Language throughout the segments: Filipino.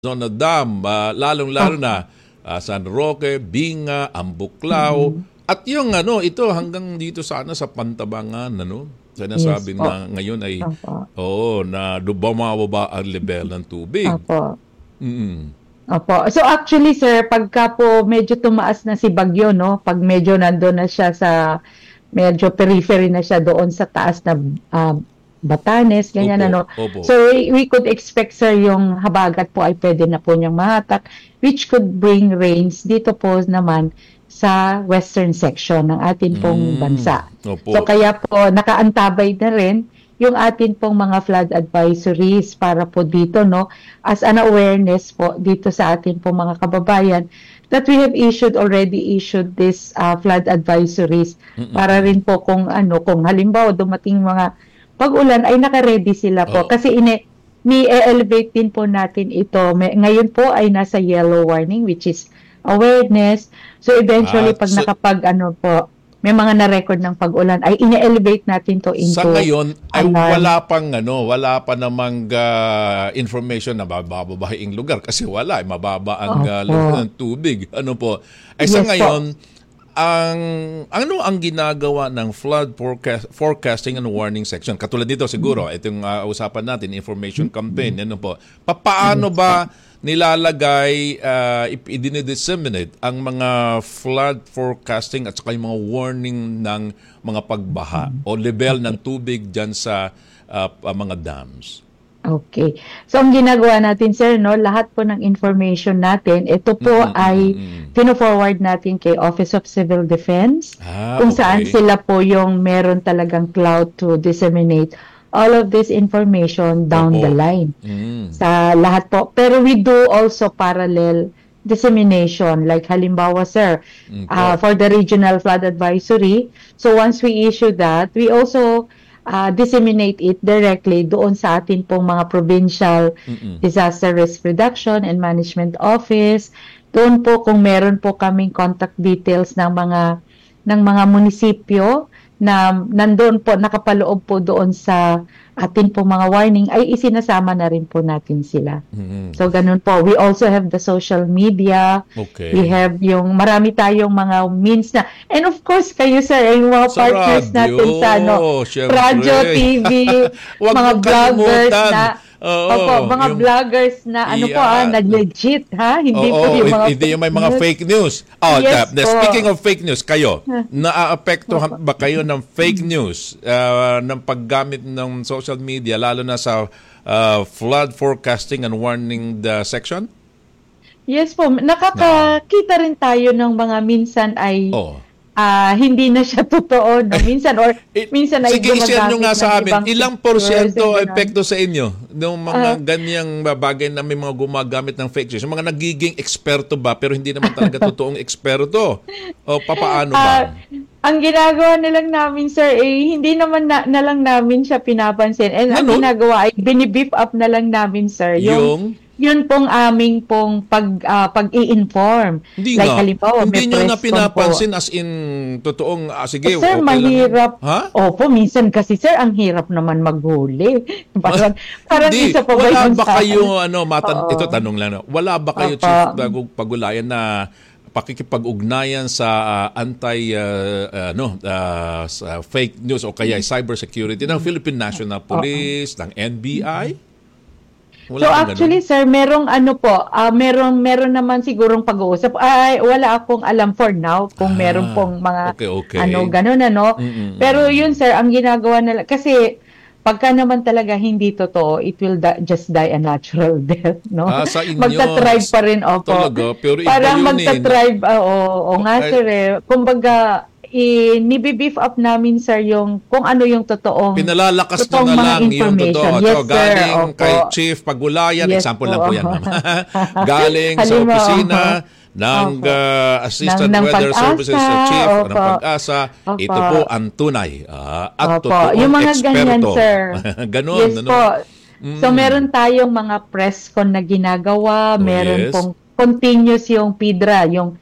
Zona Dam, lalong-lalo na San Roque, Binga, Ambuklao, at yung ito hanggang dito sana sa Pantabangan, sinasabi na ngayon ay na bumababa ang level ng tubig. Opo. So actually sir, pagka po medyo tumaas na si Bagyo, pag medyo nandoon na siya sa medyo periphery na siya doon sa taas na Batanes, ganyan Opo. So we could expect sir yung habagat po ay pwede na po niyang mahatak, which could bring rains dito po naman sa western section ng atin pong bansa. Opo. So kaya po nakaantabay na rin yung atin pong mga flood advisories para po dito as an awareness po dito sa atin pong mga kababayan that we have already issued this flood advisories para rin po kung halimbawa dumating mga pag-ulan ay naka-ready sila po. Kasi ni-elevate din po natin ito. Ngayon po ay nasa yellow warning, which is awareness. So eventually pag may mga na-record ng pag-ulan ay ine-elevate natin to into sa ngayon ay wala pa namang information na mababahaing lugar kasi mababa ang level ng tubig. Sa ngayon ang ginagawa ng flood forecasting and warning section? Katulad dito siguro, itong usapan natin, information campaign. Paano ba nilalagay, i-disseminate ang mga flood forecasting at saka yung mga warning ng mga pagbaha o level ng tubig dyan sa mga dams? Okay. So, ang ginagawa natin, sir, lahat po ng information natin, ito po ay pino-forward natin kay Office of Civil Defense, kung saan sila po yung meron talagang clout to disseminate all of this information down the line. Sa lahat po. Pero we do also parallel dissemination. Like halimbawa, sir, for the Regional Flood Advisory, so once we issue that, we also disseminate it directly doon sa atin pong mga provincial disaster risk reduction and management office. Doon po kung meron po kaming contact details ng mga munisipyo na nandoon po nakapaloob po doon sa atin po mga warning ay isinasama na rin po natin sila. So ganun po. We also have the social media. Okay. We have yung marami tayong mga means na. And of course kayo sir, yung mga sa partners radio, natin sa radyo, TV, mga vloggers na mga vloggers na nag-legit hindi po yung mga hindi yung may mga fake news. Speaking of fake news, kayo, naaapektuhan ba kayo ng fake news ng paggamit ng social media lalo na sa flood forecasting and warning section? Yes po, nakakakita rin tayo ng mga minsan ay hindi na siya totoo minsan minsan ay sige, i-share nyo nga sa amin, ilang porsyento epekto sa inyo ng mga ganyang bagay na may mga gumagamit ng fake news? Yung mga nagiging eksperto ba pero hindi naman talaga totoong eksperto? O papaano ba? Ang ginagawa na lang namin, sir, hindi naman na lang namin siya pinapansin. And ang ginagawa ay binibeef up na lang namin, sir. Yun pong aming pong pag-i-inform. Hindi like, halimbawa, hindi nyo na pinapansin as in totoong, sige, sir, okay mahirap. Ha? Opo, minsan kasi, sir, ang hirap naman maghuli. parang hindi, isa pa wala ba kayo, ito tanong lang, wala ba kayo, Chief Pagulayan, na pakikipag-ugnayan sa sa fake news o kaya cybersecurity ng Philippine National Police, ng NBI? So actually sir, merong meron naman sigurong pag-uusap. Wala akong alam for now kung meron pong mga ganun Pero yun sir, ang ginagawa nila kasi pagka naman talaga hindi totoo, it will just die a natural death, sa inyo, magta-thrive pa rin, talaga, pero parang magta-thrive, sir, kumbaga, nibi-beef up namin, sir, yung kung ano yung totoong pinalalakas nyo na lang yung totoo. Yes, so, galing kay Chief Pagulayan, example lang po yan, ma'am. Galing sa opisina ng Assistant Weather Services sa Chief ng Pag-asa, ito po ang tunay at totoong yung mga eksperto. Ganyan, sir. Ganon. Yes po. So, meron tayong mga press con na ginagawa, meron pong continuous yung PIDRA, yung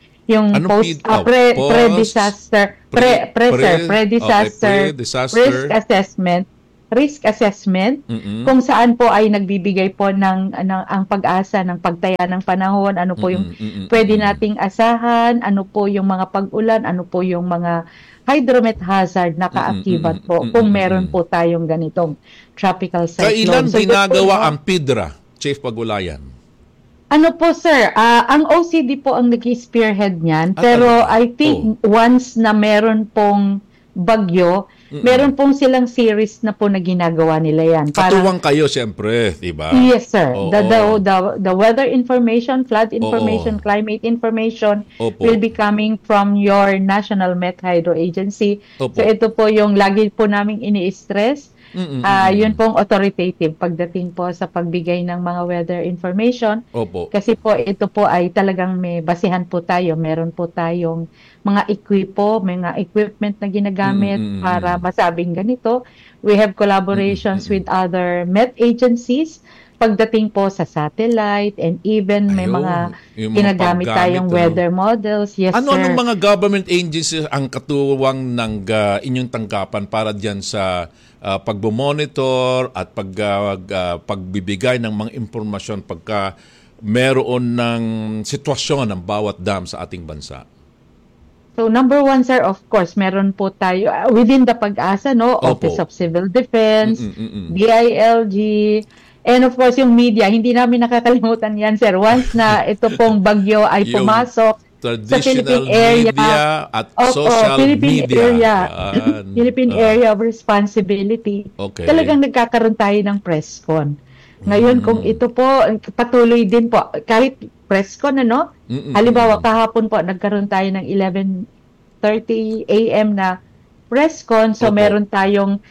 pre-disaster risk assessment risk assessment, kung saan po ay nagbibigay po ng ang pag-asa ng pagtaya ng panahon, ano po yung pwede nating asahan, ano po yung mga pag-ulan, ano po yung mga hydromet hazard na ka-activat po kung meron po tayong ganitong tropical cyclone. Kailan ginagawa ang PIDRA, Chief Pagulayan? Ano po sir, ang OCD po ang nag-spearhead niyan, pero I think once na meron pong bagyo, meron pong silang series na po na ginagawa nila yan. Katuwang kayo siyempre, di ba? Yes sir. The weather information, flood information, climate information will be coming from your National Met Hydro Agency. So ito po yung lagi po naming ini-stress. Yun pong authoritative pagdating po sa pagbigay ng mga weather information. Kasi po ito po ay talagang may basihan po tayo. Meron po tayong mga mga equipment na ginagamit para masabing ganito. We have collaborations with other Met agencies pagdating po sa satellite and even may mga ginagamit tayong weather models. Yes, ano sir. Anong mga government agencies ang katuwang ng inyong tanggapan para dyan sa pagbo-monitor at pagbibigay ng mga impormasyon pagka meron ng sitwasyon ng bawat dam sa ating bansa? So number one, sir, of course, meron po tayo within the Pag-asa, no? Office of Civil Defense, DILG, and of course yung media. Hindi namin nakakalimutan yan, sir. Once na ito pong bagyo ay pumasok sa Philippine area at social Philippine media. Area, Philippine Area of Responsibility. Talagang nagkakaroon tayo ng press con. Ngayon, kung ito po, patuloy din po, kahit press con, ano? Halimbawa, kahapon po, nagkaroon tayo ng 11:30 a.m. na press con. So, meron tayong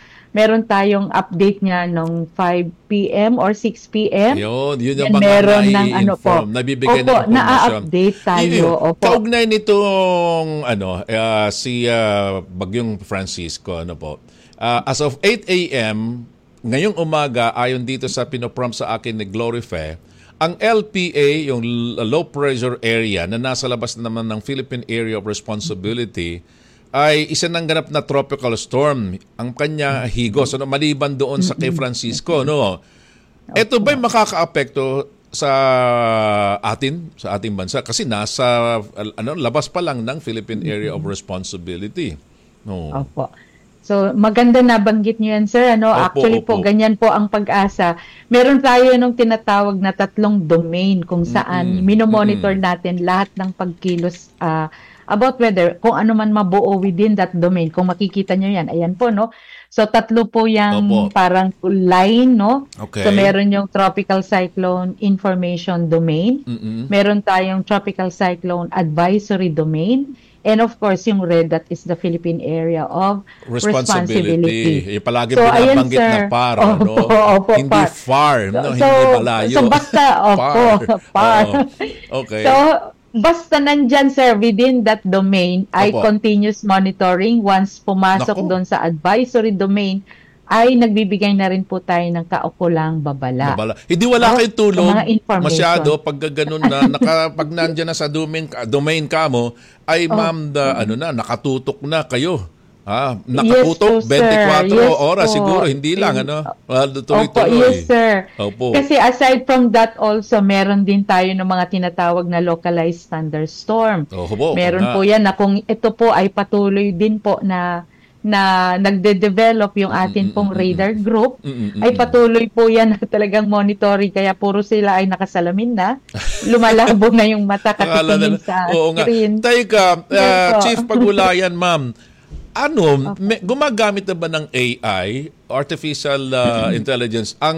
update niya nung 5 p.m. or 6 p.m. Yun yung mga meron ng ano po. Nabibigay ng impormasyon. Na-update tayo. Kaugnay nitong si Bagyong Francisco, ano po. As of 8 a.m., ngayong umaga, ayon dito sa pinoprompt sa akin ni Glory Fe, ang LPA, yung low pressure area na nasa labas naman ng Philippine Area of Responsibility, ay isa ng ganap na tropical storm ang kanya higos, maliban doon sa kay Francisco, no? Ito ba'y makakaapekto sa ating bansa kasi nasa labas pa lang ng Philippine Area of Responsibility, no? Opo. So maganda na banggit niyo yan, sir. Actually po ganyan po ang Pag-asa. Meron tayo nung tinatawag na 3 domain kung saan minomonitor natin lahat ng pagkilos about weather, kung ano man mabuo within that domain. Kung makikita nyo yan, ayan po, no? So, 3 po yung parang line, no? So, meron yung Tropical Cyclone Information Domain. Meron tayong Tropical Cyclone Advisory Domain. And of course, yung red, that is the Philippine Area of Responsibility. Palagi binabanggit na PAR, no? Hindi FAR, no? Hindi malayo. So, basta, PAR. Okay. So, basta nandyan, sir, within that domain, ay continuous monitoring. Once pumasok doon sa advisory domain, ay nagbibigay na rin po tayo ng kaukulang babala. Hindi wala kayong tulog masyado pag gano'n na pag nandyan na sa domain ka mo, ay ma'am, nakatutok na kayo. Nakatutok, yes, 24 oras siguro, hindi lang, tuloy-tuloy. Yes, sir. Kasi aside from that also, meron din tayo ng mga tinatawag na localized thunderstorm. Meron po yan na kung ito po ay patuloy din po na nagde-develop yung atin pong radar group, ay patuloy po yan na talagang monitoring, kaya puro sila ay nakasalamin na, lumalabo na yung mata katitingin sa screen. Teka, Chief Pagulayan, ma'am, gumagamit na ba ng AI, Artificial Intelligence, ang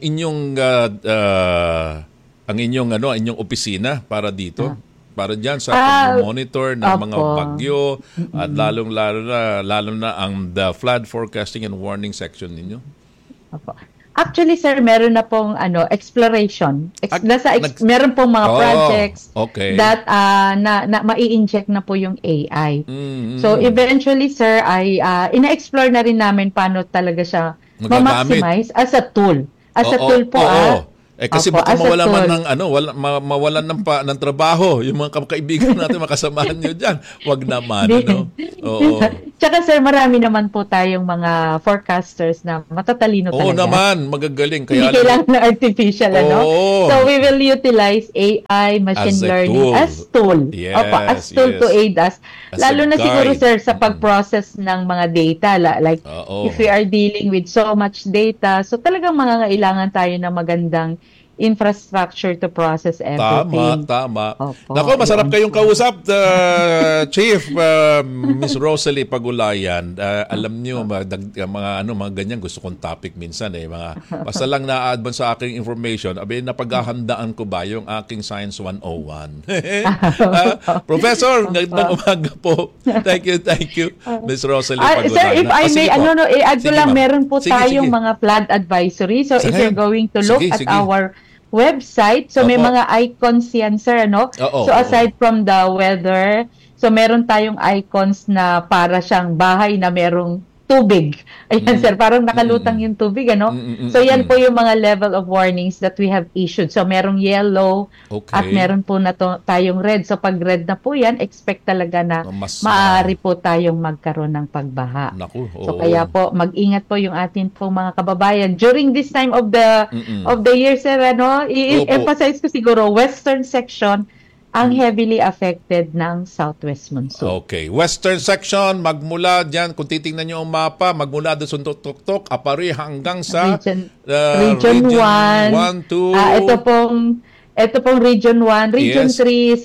inyong opisina para dito? Para diyan sa pag-monitor ng mga bagyo at lalo na ang the flood forecasting and warning section ninyo? Actually, sir, meron na pong exploration. Meron pong mga projects that mai-inject na po yung AI. So eventually, sir, ay ina-explore na rin namin paano talaga siya ma-maximize as a tool. As a tool po. Kasi baka mawalan ng trabaho yung mga kaibigan natin, makasamahan nyo diyan. Wag naman, Tsaka sir, marami naman po tayong mga forecasters na matatalino talaga. Oo naman, magagaling. Kaya hindi kailangan ng artificial, So we will utilize AI, machine learning as tool. Yes, as tool to aid us. Lalo na siguro sir sa pag-process ng mga data. Like if we are dealing with so much data, so talagang mangangailangan tayo ng magandang infrastructure to process everything. Tama. Nako, masarap kayong kausap, Chief Miss Rosalie Pagulayan. Alam niyo mga ganyan gusto kong topic minsan basta lang na-advance sa aking information, napaghahandaan ko ba yung aking Science 101. Professor, ngayong umaga po. Thank you, Miss Rosalie Pagulayan. Sir, if I may, i-add ko lang, meron po tayong mga flood advisory. So if you're going to look at our website, so may mga icons yan, sir, So aside from the weather, so meron tayong icons na para siyang bahay na merong tubig. Ayan, sir, parang nakalutang yung tubig, So yan po yung mga level of warnings that we have issued. So merong yellow at meron po na tayong red. So pag red na po yan, expect talaga na maaari po tayong magkaroon ng pagbaha. So kaya po, mag-ingat po yung atin po mga kababayan. During this time of the year, sir, i-emphasize ko siguro, western section ang heavily affected ng southwest monsoon. Okay. Western section, magmula dyan, kung titingnan nyo ang mapa, magmula doon sa Tuktok, Apari hanggang sa Region 1, 2. Ito pong Region 1, Region 3,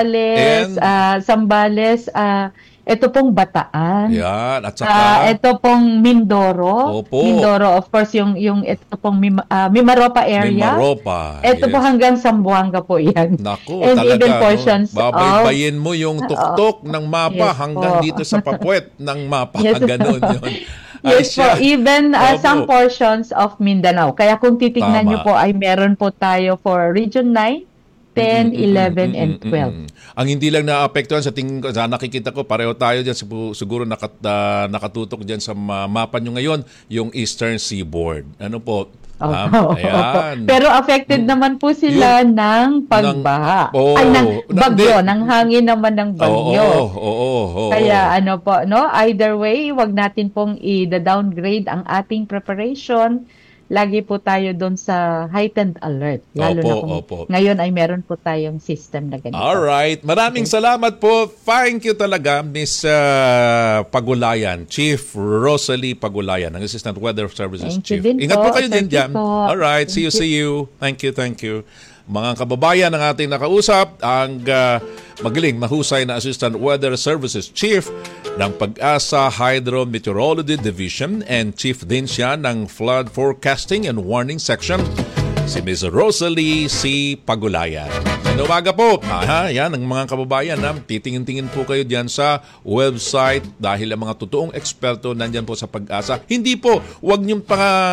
Zambales, ito pong Bataan. Yan, at saka ito pong Mindoro. Mindoro, of course, yung ito pong Mimaropa area. Ito po hanggang Zamboanga po yan. Naku, and talaga. Even portions babaybayin mo yung tuktok ng mapa hanggang dito sa papuwet ng mapa. Ganun yun. Yes po, even some portions of Mindanao. Kaya kung titignan nyo po ay meron po tayo for Region 9, 10, 11, and 12. Ang hindi lang naapektuhan sa tingin ko, sa nakikita ko, pareho tayo dyan, siguro nakatutok dyan sa mapa nyo ngayon, yung Eastern Seaboard. Ano po? Ayan. Pero affected naman po sila ng pagbaha. Ng bagyo, ng hangin naman ng bagyo. Kaya either way, wag natin pong i-downgrade ang ating preparation. Lagi po tayo doon sa heightened alert. Lalo na kung ngayon ay meron po tayong system na ganito. Alright. Maraming salamat po. Thank you talaga, Miss Pagulayan. Chief Rosalie Pagulayan, ng Assistant Weather Services Chief. Ingat po kayo din dyan. Alright. See you. Thank you. Mga kababayan ng ating nakausap, ang magaling, mahusay na Assistant Weather Services Chief ng Pag-asa Hydrometeorology Division and Chief din siya ng Flood Forecasting and Warning Section, si Ms. Rosalie C. Pagulayan. Ano umaga po? Yan ang mga kababayan. Titingin-tingin po kayo diyan sa website dahil ang mga totoong eksperto nandyan po sa Pag-asa. Hindi po, huwag niyong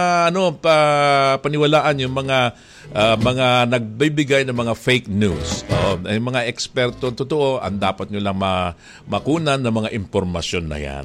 paniwalaan yung mga nagbibigay ng mga fake news. Yung mga eksperto totoo, ang dapat nyo lang makunan ng mga impormasyon na yan.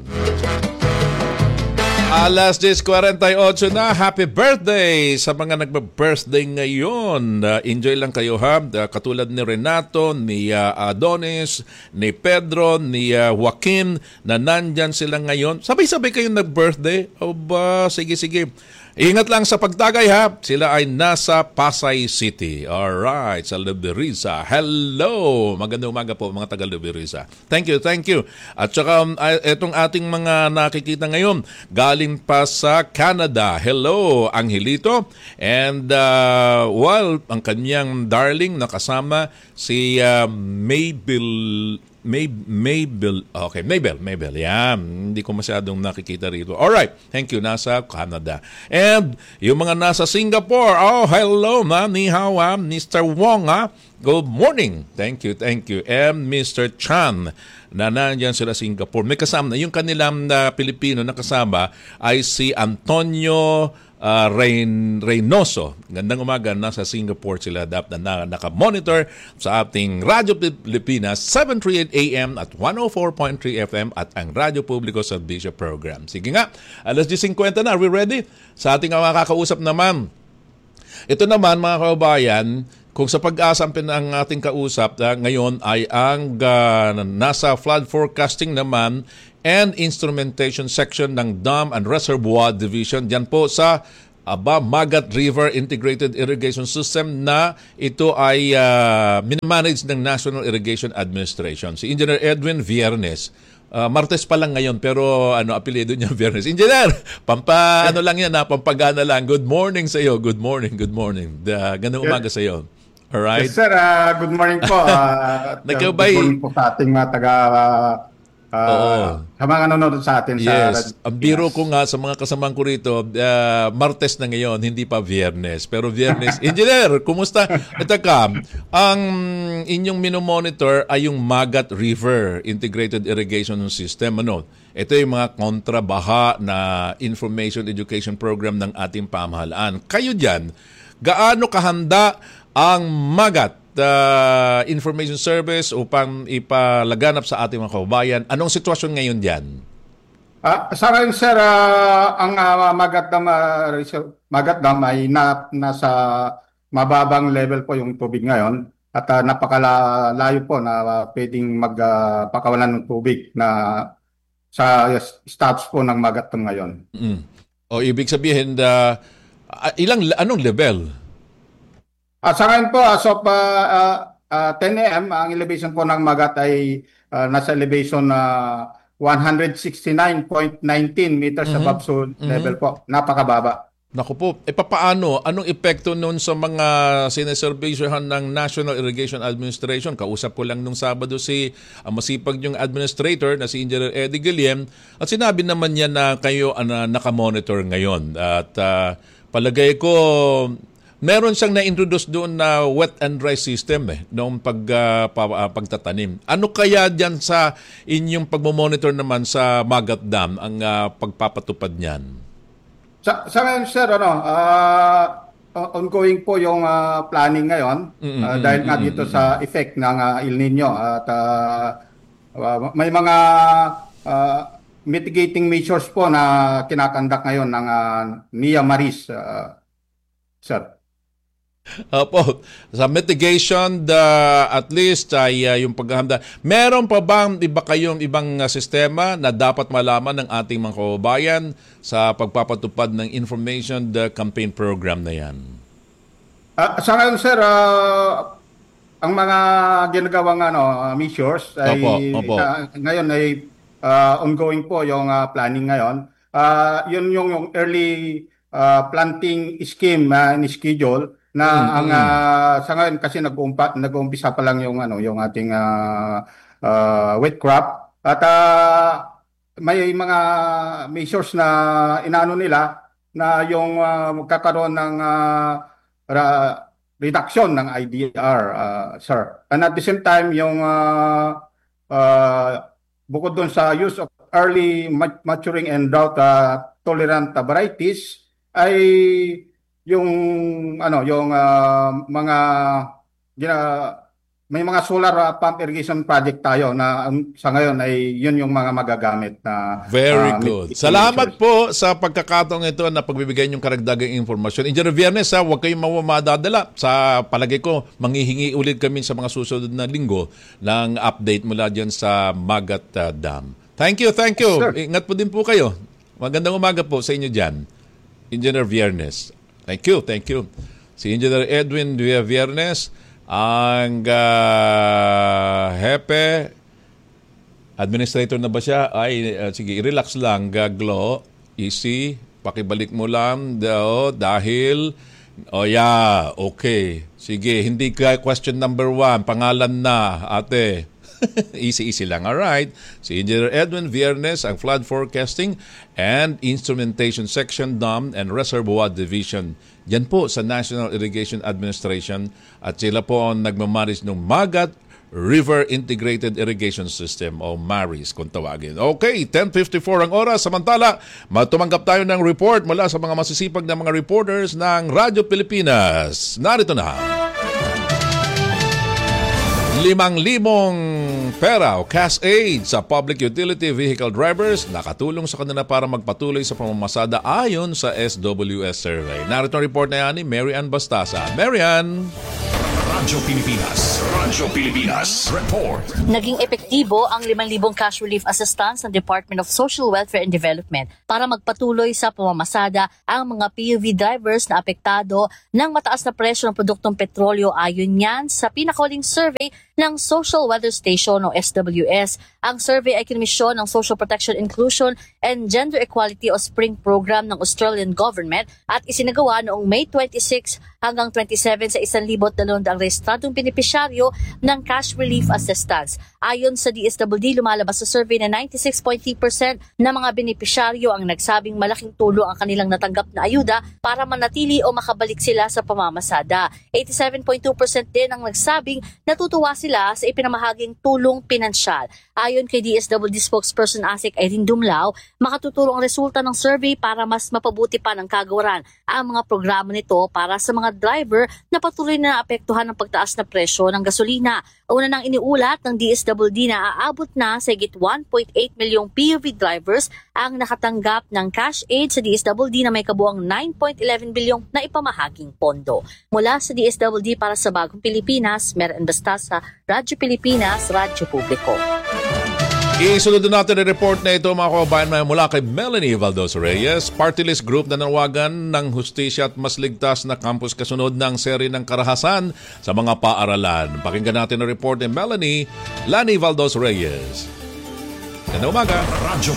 Alas 10:48 na. Happy birthday sa mga nagbe-birthday ngayon. Enjoy lang kayo katulad ni Renato, ni Adonis, ni Pedro, ni Joaquin na nandyan sila ngayon. Sabay-sabay kayong nag-birthday. Sige. Ingat lang sa pagtagay Sila ay nasa Pasay City. Alright, sa Lubiriza. Hello! Magandang umaga po mga taga Lubiriza. Thank you. At saka itong ating mga nakikita ngayon, galing pa sa Canada. Hello, Angelito. And ang kanyang darling na kasama si Mabel. Okay, Mabel. Yan. Hindi ko masyadong nakikita rito. Alright. Thank you. Nasa Canada. And yung mga nasa Singapore. Hello, ni hao, Mr. Wong, Good morning. Thank you. And Mr. Chan, na nandyan sila Singapore. May kasama na. Yung kanilang Pilipino na kasama ay si Antonio Reynoso. Gandang umaga, nasa Singapore sila na naka-monitor sa ating Radyo Pilipinas 738 AM at 104.3 FM at ang Radyo Publiko Serbisyo Program. Sige nga, alas 10:50 na. Are we ready? Sa ating makakausap naman. Ito naman mga kababayan, Kung sa Pag-asa ang ating kausap ngayon ay ang nasa flood forecasting naman and instrumentation section ng Dam and Reservoir Division, diyan po sa Magat River Integrated Irrigation System na ito ay minimanage ng National Irrigation Administration. Si Engineer Edwin Viernes. Martes pa lang ngayon pero apelyido niya Viernes. Engineer, lang yan, pampagana lang. Good morning sa iyo. Good morning. Gandang umaga sa iyo. All right. Yes sir, good morning po. Good morning po sa ating mga sa mga nanonood sa atin. Yes, ang biro ko nga sa mga kasamahan ko rito, Martes na ngayon, hindi pa Viernes. Pero Viernes, Engineer, kumusta? Ito ka, ang inyong minomonitor ay yung Magat River Integrated Irrigation System. Ito yung mga kontrabaha na information education program ng ating pamahalaan. Kayo dyan, gaano kahanda ang Magat Information Service upang ipalaganap sa ating mga kababayan? Anong sitwasyon ngayon diyan? Sa ngayon, sir, ang Magat Dam ay nasa mababang level po yung tubig ngayon at napakalayo po na pwedeng magpakawalan ng tubig na sa status po ng Magat Dam ngayon. O ibig sabihin, anong level? Sa ngayon po, as of 10 a.m., ang elevation po ng Magat ay nasa elevation 169.19 meters above sea level po. Napakababa. Naku po, papaano? Anong epekto nun sa mga sineservisyohan ng National Irrigation Administration? Kausap ko lang nung Sabado si masipag yung administrator na si Engineer Eddie Guillem at sinabi naman niya na kayo nakamonitor ngayon. At palagay ko, meron siyang na-introduce doon na wet and dry system noong pagtatanim. Ano kaya dyan sa inyong pagmamonitor naman sa Magat Dam ang pagpapatupad niyan? Sa ngayon, sir, ongoing po yung planning ngayon dahil nga dito sa effect ng El Nino at may mga mitigating measures po na kinakandak ngayon ng NIA Maris, sir. Po, sa mitigation, at least ay yung paghahanda. Meron pa bang kayong ibang sistema na dapat malaman ng ating mga kababayan sa pagpapatupad ng information campaign program na yan? Sa ngayon, sir, ang mga ginagawang measures ay ngayon ay ongoing po yung planning ngayon. Yun yung early planting scheme and schedule na ang sa ngayon kasi nag-uumpisa pa lang yung ating wet crop at may mga measures na inaano nila na yung magkakaroon ng reduction ng IDR, sir. And at the same time yung bukod doon sa use of early maturing and drought tolerant varieties ay yung mga may mga solar pump irrigation project tayo na sa ngayon ay yun yung mga magagamit na very good. Salamat po sa pagkakataong ito na pagbibigay niyong karagdagang informasyon. Engineer Viernes, huwag kayong madadala. Sa palagay ko, manghihingi ulit kami sa mga susunod na linggo ng update mula dyan sa Magat Dam. Thank you. Sure. Ingat po din po kayo. Magandang umaga po sa inyo dyan, Engineer Viernes. Thank you. Si Engineer Edwin Viernes, ang hepe, administrator na ba siya? Sige, relax lang, Glo, easy, pakibalik mo lang dahil, okay. Sige, hindi ka question number 1, pangalan na, ate. Easy lang. Alright. Si Engineer Edwin Viernes, ang Flood Forecasting and Instrumentation Section, Dam and Reservoir Division. Yan po sa National Irrigation Administration at sila po ang nagmamanage ng Magat River Integrated Irrigation System o MARIS kung tawagin. Okay, 10:54 ang oras. Samantala, matumanggap tayo ng report mula sa mga masisipag na mga reporters ng Radyo Pilipinas. Narito na. 5,000 pera o cash aid sa public utility vehicle drivers nakatulong sa kanila para magpatuloy sa pamamasada ayon sa SWS survey. Narito ang report na yan ni Mary Ann Bastasa. Mary Ann! Radyo Pilipinas Report. Naging epektibo ang 5,000 cash relief assistance ng Department of Social Welfare and Development para magpatuloy sa pamamasada ang mga PUV drivers na apektado ng mataas na presyo ng produktong petrolyo. Ayon yan sa pinakahuling survey ng Social Weather Station o SWS. Ang survey ay kinomisyon ng Social Protection Inclusion and Gender Equality o SPRING program ng Australian government at isinagawa noong May 26 hanggang 27 sa 1,200 ang rehistradong benepisyaryo ng cash relief assistance. Ayon sa DSWD, lumalabas sa survey na 96.3% ng mga benepisyaryo ang nagsabing malaking tulong ang kanilang natanggap na ayuda para manatili o makabalik sila sa pamamasada. 87.2% din ang nagsabing natutuwa sila sa ipinamahaging tulong pinansyal. Ayon kay DSWD spokesperson Asik Irene Dumlao, makatutulong ang resulta ng survey para mas mapabuti pa ng kagawaran ang mga programa nito para sa mga driver na patuloy na naapektuhan ng pagtaas na presyo ng gasolina. Una nang iniulat ng DSWD na aabot na sa higit 1.8 milyong PUV drivers ang nakatanggap ng cash aid sa DSWD na may kabuang 9.11 bilyong na ipamahaging pondo. Mula sa DSWD para sa Bagong Pilipinas, Meren Bastasa, Radyo Pilipinas, Radyo Publiko. Isunod natin ang report na ito mga kababayan mula kay Melanie Valdos Reyes, party list group na nanawagan ng hustisya at mas ligtas na campus kasunod ng seri ng karahasan sa mga paaralan. Pakinggan natin ang report ni Melanie Lani Valdos Reyes. Ganda umaga. Radyo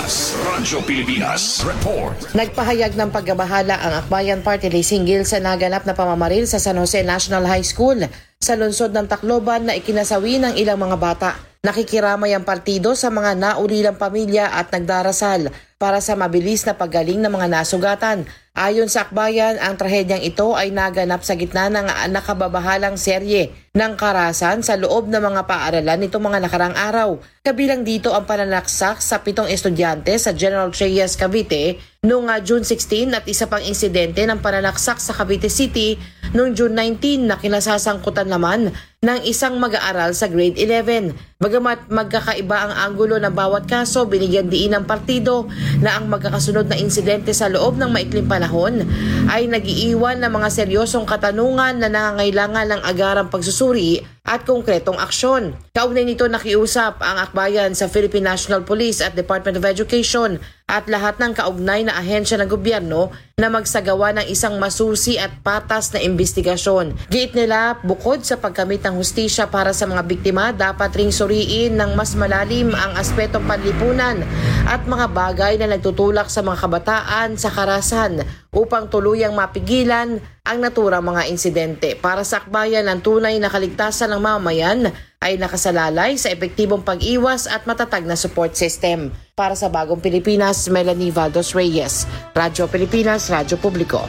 Pilipinas Report. Nagpahayag ng pagbabahala ang Akbayan Party List hinggil sa naganap na pamamaril sa San Jose National High School sa lungsod ng Tacloban na ikinasawi ng ilang mga bata. Nakikiramay ang partido sa mga naulilang pamilya at nagdarasal para sa mabilis na paggaling ng mga nasugatan. Ayon sa Akbayan, ang trahedyang ito ay naganap sa gitna ng nakababahalang serye ng karahasan sa loob ng mga paaralan nitong mga nakarang araw. Kabilang dito ang pananaksak sa 7 estudyante sa General Trias, Cavite noong June 16 at isa pang insidente ng pananaksak sa Cavite City noong June 19 na kinasasangkutan naman ng isang mag-aaral sa grade 11. Bagamat magkakaiba ang anggulo ng bawat kaso, binigyan diin ng partido na ang magkakasunod na insidente sa loob ng maikling panahon ay nag-iiwan ng mga seryosong katanungan na nangangailangan ng agarang pagsusuri at konkretong aksyon. Kaugnay nito nakiusap ang Akbayan sa Philippine National Police at Department of Education at lahat ng kaugnay na ahensya ng gobyerno na magsagawa ng isang masusi at patas na investigasyon. Giit nila, bukod sa pagkamit ng hustisya para sa mga biktima, dapat ring suriin ng mas malalim ang aspetong panlipunan at mga bagay na nagtutulak sa mga kabataan sa karahasan upang tuluyang mapigilan ang naturang mga insidente. Para sa Akbayan, ang tunay na kaligtasan ng mamamayan ay nakasalalay sa epektibong pag-iwas at matatag na support system. Para sa Bagong Pilipinas, Melanie Valdos Reyes, Radyo Pilipinas, Radyo Publiko.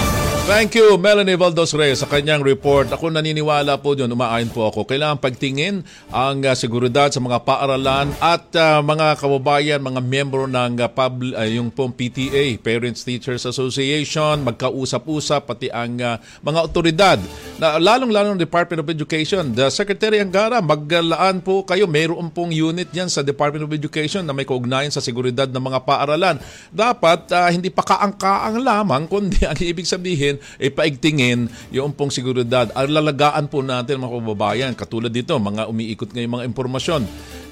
Thank you, Melanie Valdos Reyes, sa kanyang report. Ako naniniwala po dyan, umaayon po ako. Kailangan pagtingin ang seguridad sa mga paaralan at mga kababayan, mga miyembro ng yung pong PTA, Parents Teachers Association, magkausap-usap, pati ang mga otoridad. Na, lalong-lalong Department of Education. The Secretary Angara, maglaan po kayo. Mayroon pong unit yan sa Department of Education na may kaugnayan sa seguridad ng mga paaralan. Dapat hindi pa kaang-kaang lamang, kundi ang ibig sabihin, paigtingin yung pong seguridad. Lalagaan po natin mga kababayan. Katulad dito, mga umiikot ngayong mga impormasyon.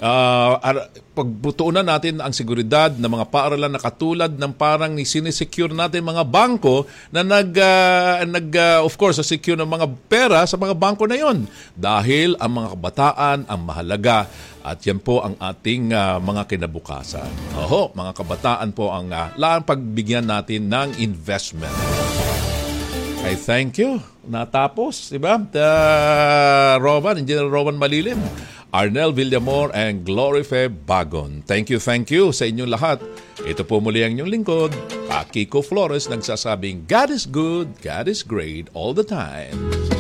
Pagbutuunan natin ang seguridad ng mga paaralan na katulad ng parang sinisecure natin mga bangko na of course, secure ng mga pera sa mga bangko na yon. Dahil ang mga kabataan ang mahalaga at yan po ang ating mga kinabukasan. Mga kabataan po ang pagbigyan natin ng investment. I thank you. Natapos, di ba? Engineer Rowan Malilim, Arnel Villamor, and Glory Fe Bagon. Thank you sa inyong lahat. Ito po muli ang inyong lingkod, Kiko Flores, nagsasabing God is good, God is great all the time.